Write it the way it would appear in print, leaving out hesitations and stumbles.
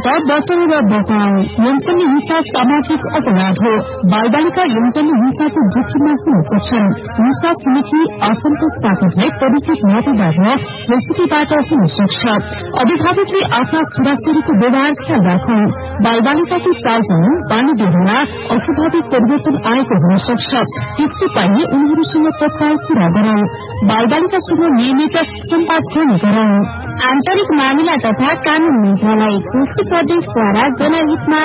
यौनताबाट बचाउन र बचाऊ। यौनजन्य हिंसा सामाजिक अपराध हो। बालबालिका यौनजन्य हिंसाको जोखिममा हुन सक्छन्। हिंसा समिति असन्तोषपातलाई परिचित मतदार र प्रस्तुतिबाट हुन सक्छ। अभिभावकले आफ्ना छोराछोरीको व्यवहार ख्याल राखौं। बालबालिकाको चालचलन बानी व्यवहारमा अस्वाभाविक परिवर्तन आएको हुन सक्छ। त्यस्तो पाइए उनीहरूसँग तत्काल कुरा गरौं। बालबालिकासँग नियमित सम्पादन गरौं। आन्तरिक मामिला तथा कानून मन्त्रालय कोशी प्रदेशद्वारा जनहितमा